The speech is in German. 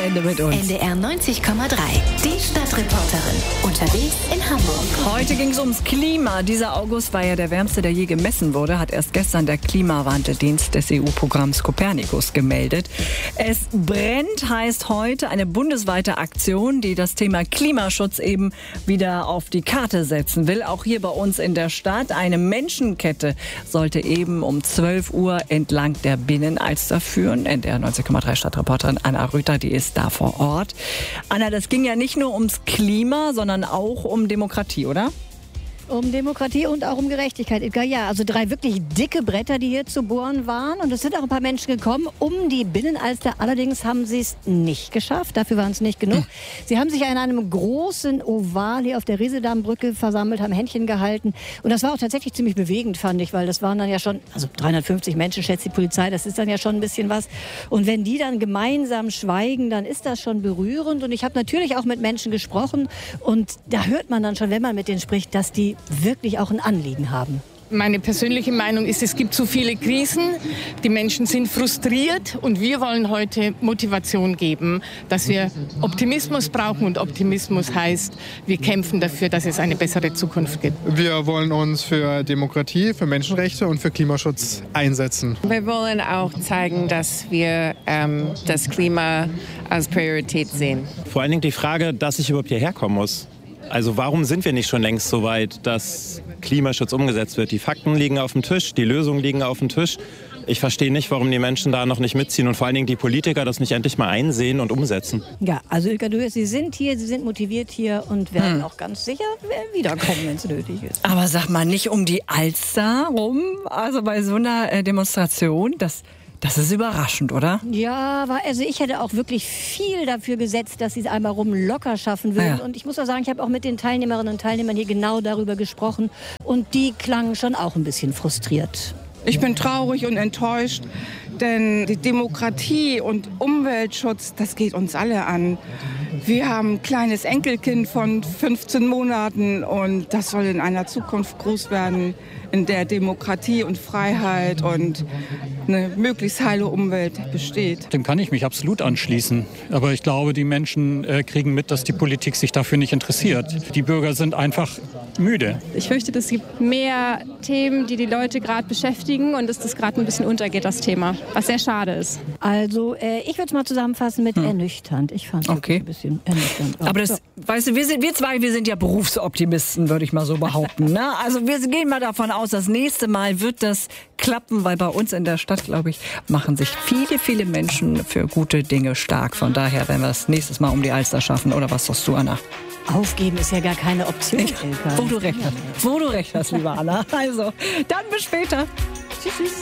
Wochenende mit uns. NDR 90,3. Die Stadtreporterin. Unterwegs in Hamburg. Heute ging es ums Klima. Dieser August war ja der wärmste, der je gemessen wurde, hat erst gestern der Klimawandeldienst des EU-Programms Copernicus gemeldet. Es brennt heißt heute eine bundesweite Aktion, die das Thema Klimaschutz eben wieder auf die Karte setzen will. Auch hier bei uns in der Stadt. Eine Menschenkette sollte eben um 12 Uhr entlang der Binnenalster führen. NDR 90,3 Stadtreporterin Anna Rüther, die ist da vor Ort. Anna, das ging ja nicht nur ums Klima, sondern auch um Demokratie, oder? Um Demokratie und auch um Gerechtigkeit. Ja, also 3 wirklich dicke Bretter, die hier zu bohren waren. Und es sind auch ein paar Menschen gekommen um die Binnenalster. Allerdings haben sie es nicht geschafft. Dafür waren es nicht genug. Sie haben sich in einem großen Oval hier auf der Riesedambrücke versammelt, haben Händchen gehalten. Und das war auch tatsächlich ziemlich bewegend, fand ich, weil das waren dann ja schon, also 350 Menschen, schätzt die Polizei, das ist dann ja schon ein bisschen was. Und wenn die dann gemeinsam schweigen, dann ist das schon berührend. Und ich habe natürlich auch mit Menschen gesprochen. Und da hört man dann schon, wenn man mit denen spricht, dass die wirklich auch ein Anliegen haben. Meine persönliche Meinung ist, es gibt zu viele Krisen, die Menschen sind frustriert und wir wollen heute Motivation geben, dass wir Optimismus brauchen und Optimismus heißt, wir kämpfen dafür, dass es eine bessere Zukunft gibt. Wir wollen uns für Demokratie, für Menschenrechte und für Klimaschutz einsetzen. Wir wollen auch zeigen, dass wir das Klima als Priorität sehen. Vor allen Dingen die Frage, dass ich überhaupt hierher kommen muss. Also warum sind wir nicht schon längst so weit, dass Klimaschutz umgesetzt wird? Die Fakten liegen auf dem Tisch, die Lösungen liegen auf dem Tisch. Ich verstehe nicht, warum die Menschen da noch nicht mitziehen und vor allen Dingen die Politiker das nicht endlich mal einsehen und umsetzen. Ja, also Ilka, Sie sind hier, Sie sind motiviert hier und werden auch ganz sicher wiederkommen, wenn es nötig ist. Aber sag mal, nicht um die Alster rum, also bei so einer Demonstration, das ist überraschend, oder? Ja, also ich hätte auch wirklich viel dafür gesetzt, dass sie es einmal rum locker schaffen würden. Ja. Und ich muss auch sagen, ich habe auch mit den Teilnehmerinnen und Teilnehmern hier genau darüber gesprochen. Und die klangen schon auch ein bisschen frustriert. Ich bin traurig und enttäuscht, denn die Demokratie und Umweltschutz, das geht uns alle an. Wir haben ein kleines Enkelkind von 15 Monaten und das soll in einer Zukunft groß werden, in der Demokratie und Freiheit und eine möglichst heile Umwelt besteht. Dem kann ich mich absolut anschließen. Aber ich glaube, die Menschen kriegen mit, dass die Politik sich dafür nicht interessiert. Die Bürger sind einfach müde. Ich fürchte, es gibt mehr Themen, die Leute gerade beschäftigen und dass das gerade ein bisschen untergeht, das Thema, was sehr schade ist. Also ich würde es mal zusammenfassen mit ernüchternd. Ich fand es ein bisschen ernüchternd. Aber das, weißt du, wir sind ja Berufsoptimisten, würde ich mal so behaupten. Ne? Also wir gehen mal davon aus, das nächste Mal wird das klappen, weil bei uns in der Stadt, glaube ich, machen sich viele, viele Menschen für gute Dinge stark. Von daher, wenn wir es nächstes Mal um die Alster schaffen, oder was sagst du, Anna? Aufgeben ist ja gar keine Option, Ilka. Wo du recht hast, lieber Anna. Also, dann bis später. Tschüss.